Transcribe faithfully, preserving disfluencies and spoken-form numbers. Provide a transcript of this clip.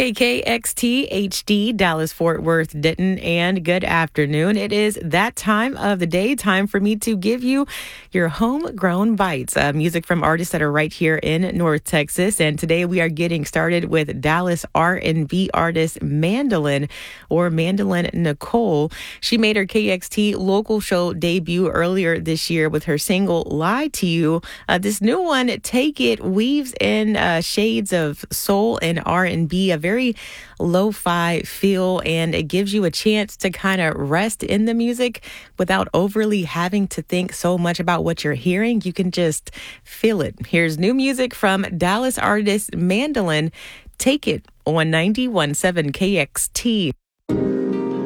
K K X T H D, Dallas, Fort Worth, Denton, and good afternoon. It is that time of the day, time for me to give you your homegrown bites, uh, music from artists that are right here in North Texas. And today we are getting started with Dallas R and B artist Mandolin, or Mandolin Nicole. She made her K X T local show debut earlier this year with her single Lie to You. Uh, this new one, Take It, weaves in uh, shades of soul and R and B, a very lo-fi feel, and it gives you a chance to kind of rest in the music without overly having to think so much about what you're hearing. You can just feel it. Here's new music from Dallas artist Mandolin, Take It, on ninety-one point seven K X T.